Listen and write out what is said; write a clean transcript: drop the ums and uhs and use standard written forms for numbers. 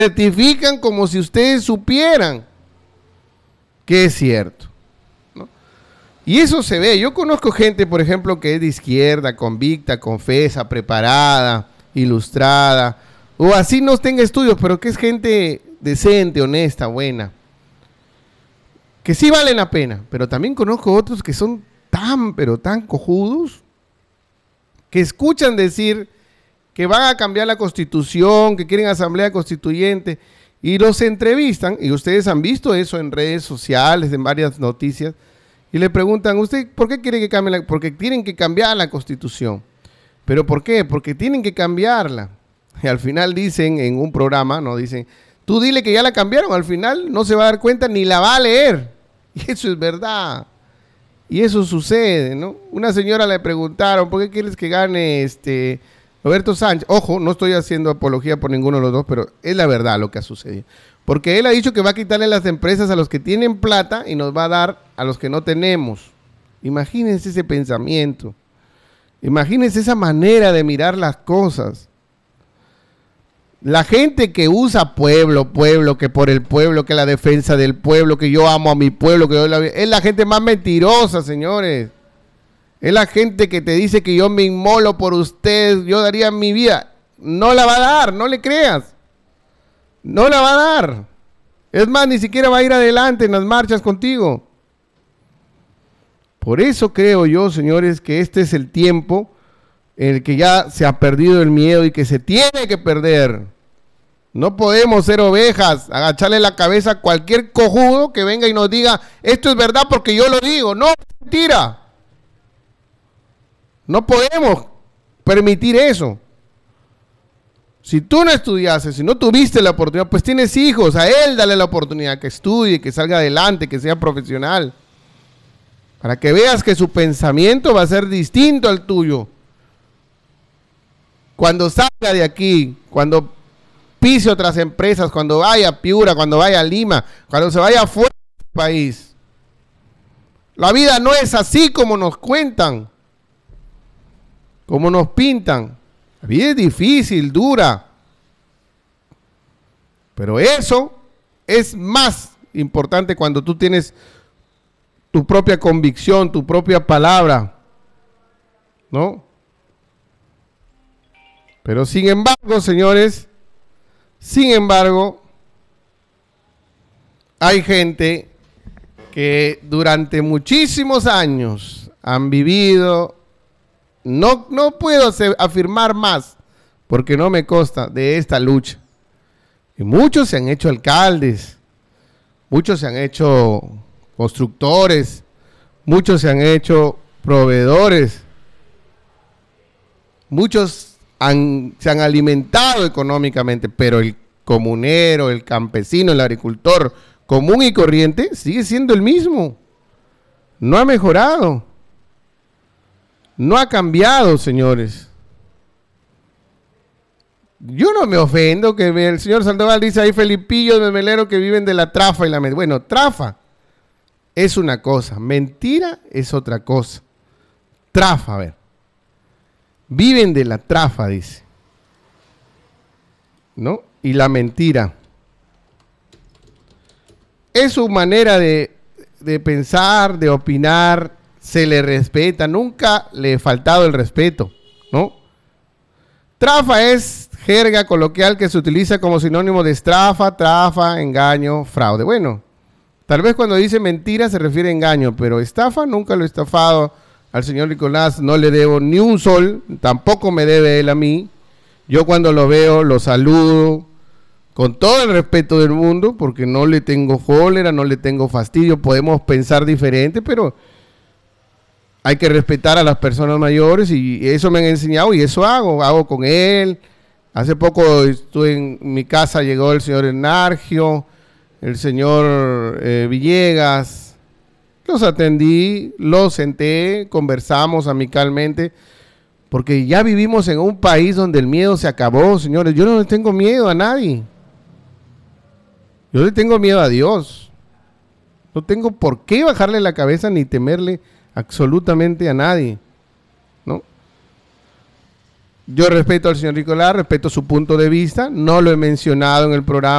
certifican como si ustedes supieran que es cierto, ¿no? Y eso se ve. Yo conozco gente, por ejemplo, que es de izquierda, convicta, confesa, preparada, ilustrada, o así no tenga estudios, pero que es gente decente, honesta, buena, que sí valen la pena. Pero también conozco otros que son tan, pero tan cojudos, que escuchan decir que van a cambiar la Constitución, que quieren asamblea constituyente, y los entrevistan, y ustedes han visto eso en redes sociales, en varias noticias, y le preguntan, ¿usted por qué quiere que cambie la? Porque tienen que cambiar la Constitución. ¿Pero por qué? Porque tienen que cambiarla. Y al final dicen en un programa, no dicen, tú dile que ya la cambiaron, al final no se va a dar cuenta ni la va a leer. Y eso es verdad. Y eso sucede, ¿no? Una señora le preguntaron, ¿por qué quieres que gane Roberto Sánchez? Ojo, no estoy haciendo apología por ninguno de los dos, pero es la verdad lo que ha sucedido. Porque él ha dicho que va a quitarle las empresas a los que tienen plata y nos va a dar a los que no tenemos. Imagínense ese pensamiento. Imagínense esa manera de mirar las cosas. La gente que usa pueblo, que por el pueblo, que la defensa del pueblo, que yo amo a mi pueblo, es la gente más mentirosa, señores. Es la gente que te dice que yo me inmolo por usted, yo daría mi vida. No la va a dar, no le creas. No la va a dar. Es más, ni siquiera va a ir adelante en las marchas contigo. Por eso creo yo, señores, que este es el tiempo en el que ya se ha perdido el miedo y que se tiene que perder. No podemos ser ovejas, agacharle la cabeza a cualquier cojudo que venga y nos diga, esto es verdad porque yo lo digo. No, mentira. No podemos permitir eso. Si tú no estudiaste, si no tuviste la oportunidad, pues tienes hijos, a él dale la oportunidad, que estudie, que salga adelante, que sea profesional. Para que veas que su pensamiento va a ser distinto al tuyo. Cuando salga de aquí, cuando pise otras empresas, cuando vaya a Piura, cuando vaya a Lima, cuando se vaya fuera del país. La vida no es así como nos cuentan, como nos pintan. La vida es difícil, dura. Pero eso es más importante cuando tú tienes tu propia convicción, tu propia palabra, ¿no? Pero sin embargo, señores, hay gente que durante muchísimos años han vivido, no puedo afirmar más, porque no me consta, de esta lucha. Y muchos se han hecho alcaldes, muchos se han hecho constructores, muchos se han hecho proveedores, muchos se han alimentado económicamente, pero el comunero, el campesino, el agricultor común y corriente sigue siendo el mismo. No ha mejorado. No ha cambiado, señores. Yo no me ofendo que el señor Sandoval dice, hay felipillos de melero que viven de la trafa y la mentira. Bueno, trafa es una cosa, mentira es otra cosa. Trafa, a ver. Viven de la trafa, dice, ¿no? Y la mentira. Es su manera de pensar, de opinar, se le respeta, nunca le he faltado el respeto, ¿no? Trafa es jerga coloquial que se utiliza como sinónimo de estafa, trafa, engaño, fraude. Bueno, tal vez cuando dice mentira se refiere a engaño, pero estafa nunca lo he estafado. Al señor Nicolás no le debo ni un sol, tampoco me debe él a mí. Yo cuando lo veo lo saludo con todo el respeto del mundo, porque no le tengo cólera, no le tengo fastidio. Podemos pensar diferente, pero hay que respetar a las personas mayores y eso me han enseñado y eso hago con él. Hace poco estuve en mi casa, llegó el señor Enargio, el señor Villegas. Los atendí, los senté, conversamos amicalmente, porque ya vivimos en un país donde el miedo se acabó, señores. Yo no le tengo miedo a nadie. Yo le tengo miedo a Dios. No tengo por qué bajarle la cabeza ni temerle absolutamente a nadie, ¿no? Yo respeto al señor Nicolás, respeto su punto de vista, no lo he mencionado en el programa.